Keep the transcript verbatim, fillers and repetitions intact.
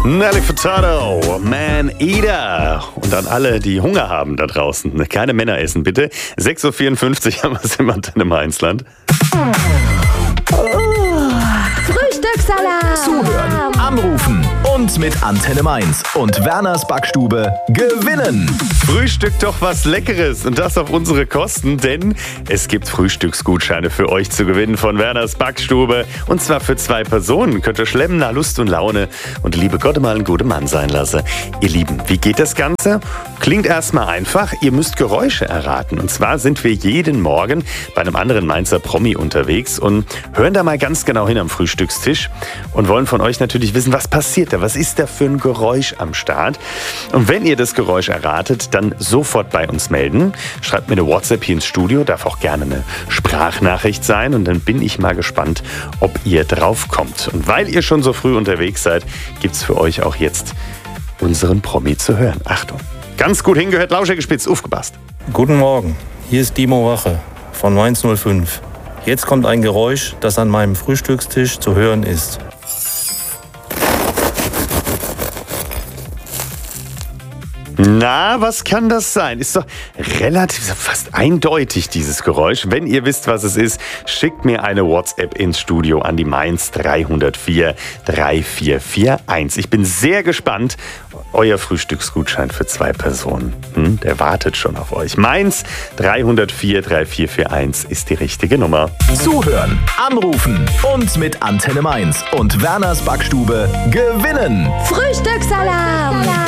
Nelly Furtado, Man Eater. Und an alle, die Hunger haben da draußen, keine Männer essen, bitte. sechs Uhr vierundfünfzig haben wir es im Antenne Mainzland. Frühstückssalat. Zuhören, anrufen und mit Antenne Mainz und Werners Backstube gewinnen. Frühstück doch was Leckeres und das auf unsere Kosten, denn es gibt Frühstücksgutscheine für euch zu gewinnen von Werners Backstube. Und zwar für zwei Personen. Könnt ihr schlemmen nach Lust und Laune und liebe Gott mal ein guter Mann sein lassen. Ihr Lieben, wie geht das Ganze? Klingt erstmal einfach. Ihr müsst Geräusche erraten. Und zwar sind wir jeden Morgen bei einem anderen Mainzer Promi unterwegs und hören da mal ganz genau hin am Frühstückstisch und wollen von euch natürlich wissen, was passiert da? Was ist da für ein Geräusch am Start? Und wenn ihr das Geräusch erratet, dann sofort bei uns melden. Schreibt mir eine WhatsApp hier ins Studio, darf auch gerne eine Sprachnachricht sein und dann bin ich mal gespannt, ob ihr drauf kommt. Und weil ihr schon so früh unterwegs seid, gibt's für euch auch jetzt unseren Promi zu hören. Achtung, ganz gut hingehört, Lauscher gespitzt, aufgepasst. Guten Morgen, hier ist Dimo Wache von Mainz null fünf. Jetzt kommt ein Geräusch, das an meinem Frühstückstisch zu hören ist. Na, was kann das sein? Ist doch relativ, fast eindeutig, dieses Geräusch. Wenn ihr wisst, was es ist, schickt mir eine WhatsApp ins Studio an die Mainz drei null vier drei vier vier eins. Ich bin sehr gespannt. Euer Frühstücksgutschein für zwei Personen. Hm, der wartet schon auf euch. Mainz drei null vier drei vier vier eins ist die richtige Nummer. Zuhören, anrufen und mit Antenne Mainz und Werners Backstube gewinnen. Frühstückssalat.